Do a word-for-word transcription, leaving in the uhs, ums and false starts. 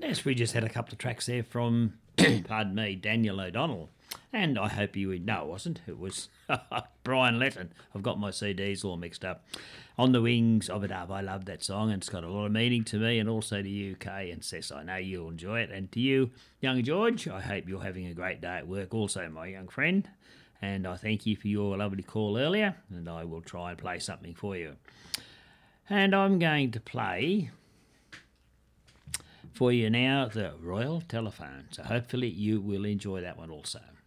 Yes, we just had a couple of tracks there from, pardon me, Daniel O'Donnell. And I hope you would. No, it wasn't. It was Brian Letton. I've got my C Ds all mixed up. On the Wings of a Dove. I love that song, and it's got a lot of meaning to me and also to U K and Cess. I know you'll enjoy it. And to you, young George, I hope you're having a great day at work also, my young friend. And I thank you for your lovely call earlier, and I will try and play something for you. And I'm going to play for you now the Royal Telephone. So hopefully you will enjoy that one also.